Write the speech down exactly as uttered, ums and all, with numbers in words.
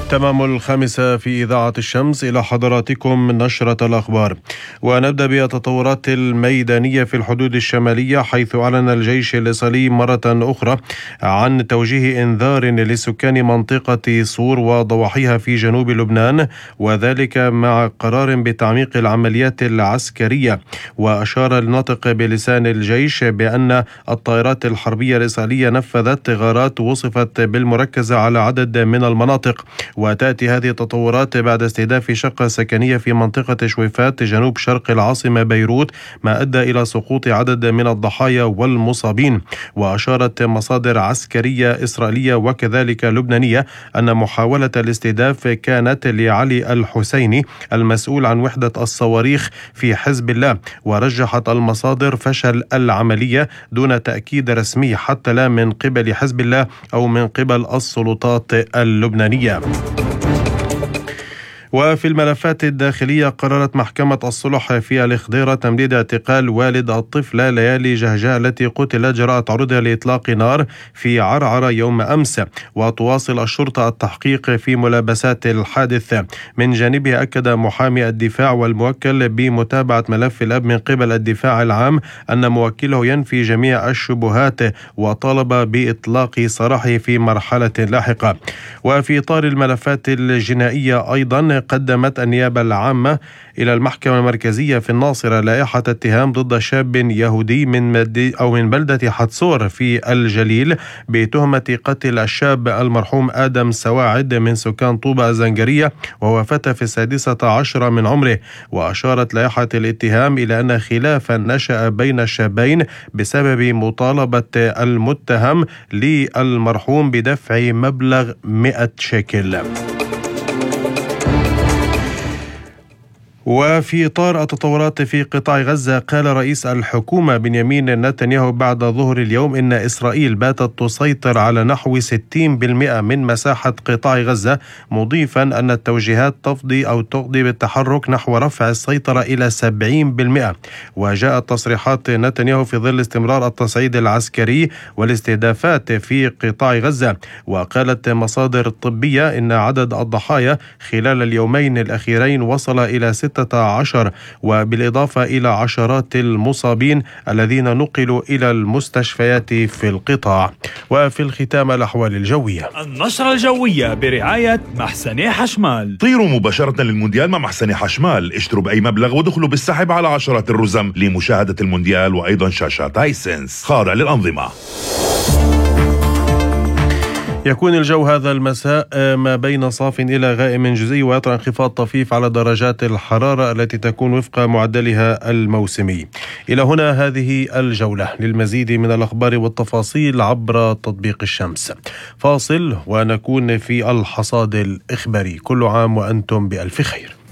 تمام الخامسة في إذاعة الشمس، إلى حضراتكم نشرة الأخبار، ونبدأ بالتطورات الميدانية في الحدود الشمالية، حيث أعلن الجيش الإسرائيلي مرة أخرى عن توجيه إنذار لسكان منطقة صور وضواحيها في جنوب لبنان، وذلك مع قرار بتعميق العمليات العسكرية. وأشار الناطق بلسان الجيش بأن الطائرات الحربية الإسرائيلية نفذت غارات وصفت بالمركزة على عدد من المناطق. وتأتي هذه التطورات بعد استهداف شقة سكنية في منطقة شويفات جنوب شرق العاصمة بيروت، ما أدى إلى سقوط عدد من الضحايا والمصابين. وأشارت مصادر عسكرية إسرائيلية وكذلك لبنانية أن محاولة الاستهداف كانت لعلي الحسيني المسؤول عن وحدة الصواريخ في حزب الله، ورجحت المصادر فشل العملية دون تأكيد رسمي حتى لا من قبل حزب الله أو من قبل السلطات اللبنانية. وفي الملفات الداخلية، قررت محكمة الصلح في الخضيرة تمديد اعتقال والد الطفلة ليالي جهجاء التي قتلت جراء تعرضها لإطلاق نار في عرعر يوم أمس. وتواصل الشرطة التحقيق في ملابسات الحادث. من جانبه، أكد محامي الدفاع والموكل بمتابعة ملف الأب من قبل الدفاع العام أن موكله ينفي جميع الشبهات، وطالب بإطلاق سراحه في مرحلة لاحقة. وفي إطار الملفات الجنائية أيضا، قدمت النيابة العامة إلى المحكمة المركزية في الناصرة لائحة اتهام ضد شاب يهودي من مدي أو من بلدة حتصور في الجليل بتهمة قتل الشاب المرحوم آدم سواعد من سكان طوبة الزنجرية، وهو فتى في السادسة عشر من عمره. وأشارت لائحة الاتهام إلى أن خلافا نشأ بين الشابين بسبب مطالبة المتهم للمرحوم بدفع مبلغ مئة شيكل. وفي إطار التطورات في قطاع غزة، قال رئيس الحكومة بنيامين نتنياهو بعد ظهر اليوم إن إسرائيل باتت تسيطر على نحو ستين بالمئة من مساحة قطاع غزة، مضيفا أن التوجيهات تفضي أو تقضي بالتحرك نحو رفع السيطرة إلى سبعين بالمئة. وجاءت تصريحات نتنياهو في ظل استمرار التصعيد العسكري والاستهدافات في قطاع غزة. وقالت مصادر طبية إن عدد الضحايا خلال اليومين الأخيرين وصل إلى ستة عشر، وبالإضافة إلى عشرات المصابين الذين نقلوا إلى المستشفيات في القطاع. وفي الختام، الأحوال الجوية. النشرة الجوية برعاية محسني حشمال. طيروا مباشرة للمونديال مع محسني حشمال، اشتروا بأي مبلغ ودخلوا بالسحب على عشرات الرزم لمشاهدة المونديال، وأيضا شاشات هايسنس خاضع للأنظمة. يكون الجو هذا المساء ما بين صاف إلى غائم جزئي، ويطرأ انخفاض طفيف على درجات الحرارة التي تكون وفق معدلها الموسمي. إلى هنا هذه الجولة. للمزيد من الأخبار والتفاصيل عبر تطبيق الشمس. فاصل ونكون في الحصاد الإخباري. كل عام وأنتم بألف خير.